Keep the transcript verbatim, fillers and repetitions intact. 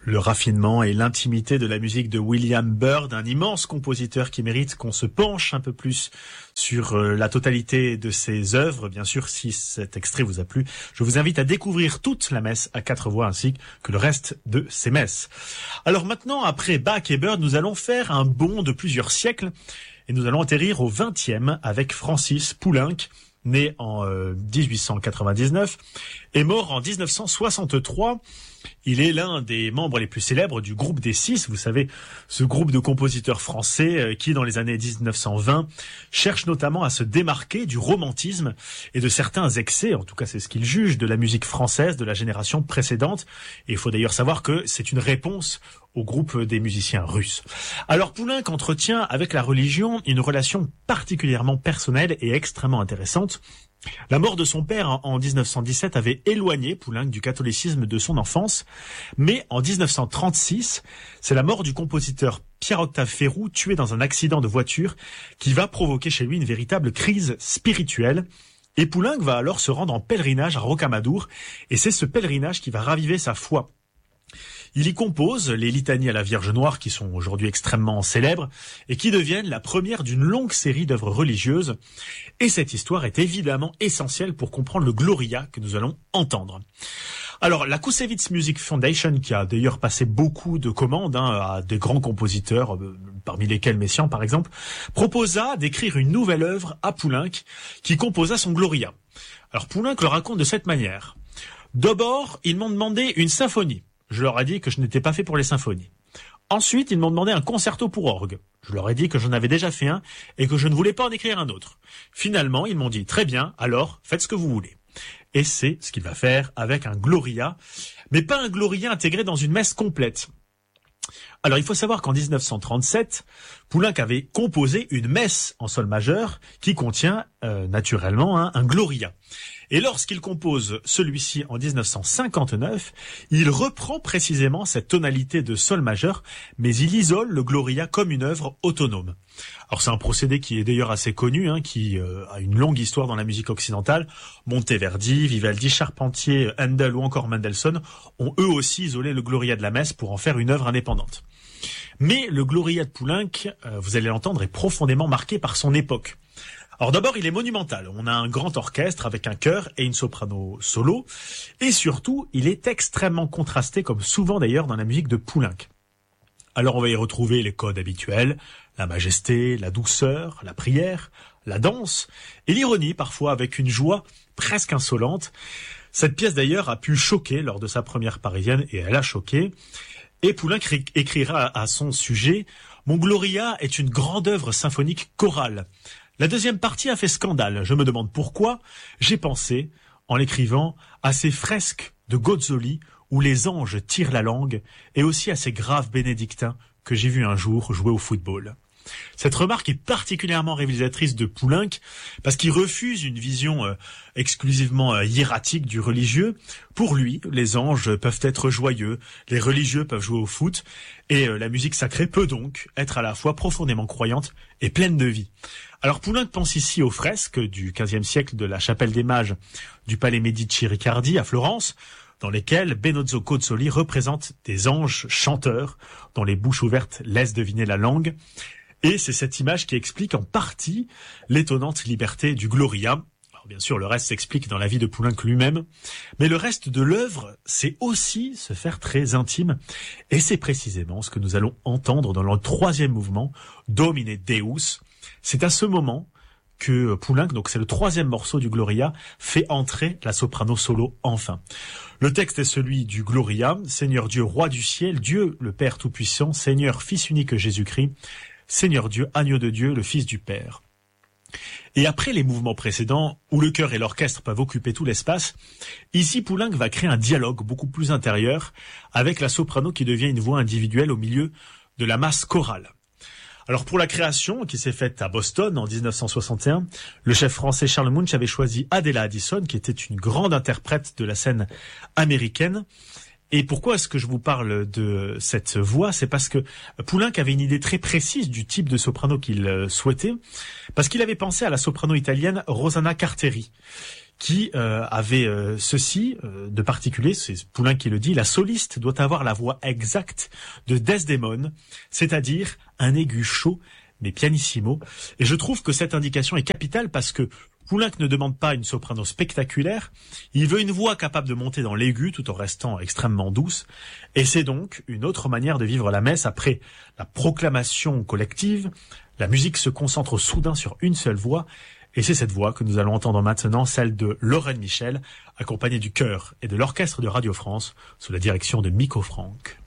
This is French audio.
Le raffinement et l'intimité de la musique de William Byrd, un immense compositeur qui mérite qu'on se penche un peu plus sur la totalité de ses œuvres. Bien sûr, si cet extrait vous a plu, je vous invite à découvrir toute la messe à quatre voix ainsi que le reste de ses messes. Alors maintenant, après Bach et Byrd, nous allons faire un bond de plusieurs siècles et nous allons atterrir au vingtième avec Francis Poulenc, né en euh, dix-huit cent quatre-vingt-dix-neuf et mort en dix-neuf cent soixante-trois. Il est l'un des membres les plus célèbres du groupe des Six, vous savez, ce groupe de compositeurs français euh, qui, dans les années dix-neuf cent vingt, cherche notamment à se démarquer du romantisme et de certains excès, en tout cas c'est ce qu'il juge, de la musique française de la génération précédente. Et il faut d'ailleurs savoir que c'est une réponse au groupe des musiciens russes. Alors Poulenc entretient avec la religion une relation particulièrement personnelle et extrêmement intéressante. La mort de son père en dix-neuf cent dix-sept avait éloigné Poulenc du catholicisme de son enfance, mais en dix-neuf cent trente-six, c'est la mort du compositeur Pierre-Octave Ferrou, tué dans un accident de voiture, qui va provoquer chez lui une véritable crise spirituelle. Et Poulenc va alors se rendre en pèlerinage à Rocamadour, et c'est ce pèlerinage qui va raviver sa foi. Il y compose les litanies à la Vierge Noire qui sont aujourd'hui extrêmement célèbres et qui deviennent la première d'une longue série d'œuvres religieuses. Et cette histoire est évidemment essentielle pour comprendre le Gloria que nous allons entendre. Alors, la Koussevitzs Music Foundation, qui a d'ailleurs passé beaucoup de commandes hein, à des grands compositeurs, euh, parmi lesquels Messiaen par exemple, proposa d'écrire une nouvelle œuvre à Poulenc qui composa son Gloria. Alors Poulenc le raconte de cette manière. D'abord, ils m'ont demandé une symphonie. Je leur ai dit que je n'étais pas fait pour les symphonies. Ensuite, ils m'ont demandé un concerto pour orgue. Je leur ai dit que j'en avais déjà fait un et que je ne voulais pas en écrire un autre. Finalement, ils m'ont dit « Très bien, alors faites ce que vous voulez ». Et c'est ce qu'il va faire avec un Gloria, mais pas un Gloria intégré dans une messe complète. Alors, il faut savoir qu'en dix-neuf cent trente-sept, Poulenc avait composé une messe en sol majeur qui contient euh, naturellement hein, un Gloria. Et lorsqu'il compose celui-ci en dix-neuf cent cinquante-neuf, il reprend précisément cette tonalité de sol majeur, mais il isole le Gloria comme une œuvre autonome. Alors c'est un procédé qui est d'ailleurs assez connu, hein, qui euh, a une longue histoire dans la musique occidentale. Monteverdi, Vivaldi, Charpentier, Handel ou encore Mendelssohn ont eux aussi isolé le Gloria de la messe pour en faire une œuvre indépendante. Mais le Gloria de Poulenc, euh, vous allez l'entendre, est profondément marqué par son époque. Alors d'abord, il est monumental. On a un grand orchestre avec un chœur et une soprano solo. Et surtout, il est extrêmement contrasté, comme souvent d'ailleurs dans la musique de Poulenc. Alors on va y retrouver les codes habituels, la majesté, la douceur, la prière, la danse et l'ironie parfois avec une joie presque insolente. Cette pièce d'ailleurs a pu choquer lors de sa première parisienne et elle a choqué. Et Poulenc écrira à son sujet « Mon Gloria est une grande œuvre symphonique chorale. La deuxième partie a fait scandale. Je me demande pourquoi. J'ai pensé, en l'écrivant, à ces fresques de Gozzoli où les anges tirent la langue et aussi à ces graves bénédictins que j'ai vus un jour jouer au football. » Cette remarque est particulièrement révélatrice de Poulenc parce qu'il refuse une vision euh, exclusivement euh, hiératique du religieux. Pour lui, les anges peuvent être joyeux, les religieux peuvent jouer au foot et euh, la musique sacrée peut donc être à la fois profondément croyante et pleine de vie. Alors Poulenc pense ici aux fresques du quinzième siècle de la chapelle des mages du palais Medici-Riccardi à Florence, dans lesquelles Benozzo Gozzoli représente des anges chanteurs dont les bouches ouvertes laissent deviner la langue. Et c'est cette image qui explique en partie l'étonnante liberté du Gloria. Alors bien sûr, le reste s'explique dans la vie de Poulenc lui-même, mais le reste de l'œuvre, c'est aussi se faire très intime. Et c'est précisément ce que nous allons entendre dans le troisième mouvement, Domine Deus. C'est à ce moment que Poulenc, donc c'est le troisième morceau du Gloria, fait entrer la soprano solo enfin. Le texte est celui du Gloria, Seigneur Dieu, roi du ciel, Dieu le Père Tout-Puissant, Seigneur Fils unique Jésus-Christ, Seigneur Dieu, agneau de Dieu, le Fils du Père. Et après les mouvements précédents, où le chœur et l'orchestre peuvent occuper tout l'espace, ici Poulenc va créer un dialogue beaucoup plus intérieur avec la soprano qui devient une voix individuelle au milieu de la masse chorale. Alors pour la création, qui s'est faite à Boston en dix-neuf cent soixante et un, le chef français Charles Munch avait choisi Adela Addison, qui était une grande interprète de la scène américaine. Et pourquoi est-ce que je vous parle de cette voix? C'est parce que Poulenc avait une idée très précise du type de soprano qu'il souhaitait, parce qu'il avait pensé à la soprano italienne Rosanna Carteri, qui euh, avait euh, ceci euh, de particulier, c'est Poulenc qui le dit: la soliste doit avoir la voix exacte de Desdémone, c'est-à-dire un aigu chaud mais pianissimo. Et je trouve que cette indication est capitale parce que Poulenc ne demande pas une soprano spectaculaire, il veut une voix capable de monter dans l'aigu tout en restant extrêmement douce, et c'est donc une autre manière de vivre la messe. Après la proclamation collective, la musique se concentre soudain sur une seule voix, et c'est cette voix que nous allons entendre maintenant, celle de Lorraine Michel, accompagnée du chœur et de l'orchestre de Radio France, sous la direction de Miko Franck.